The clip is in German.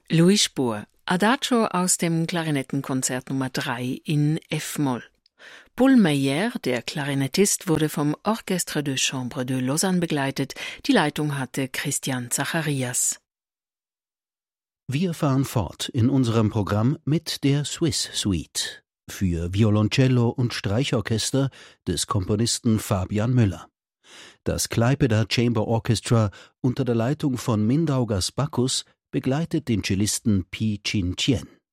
Louis Spohr, Adagio aus dem Klarinettenkonzert Nummer 3 in F-Moll. Paul Meyer, der Klarinettist, wurde vom Orchestre de Chambre de Lausanne begleitet. Die Leitung hatte Christian Zacharias. Wir fahren fort in unserem Programm mit der Swiss Suite für Violoncello und Streichorchester des Komponisten Fabian Müller. Das Klaipėda Chamber Orchestra unter der Leitung von Mindaugas Bacchus begleitet den Cellisten Pi Chin Chien.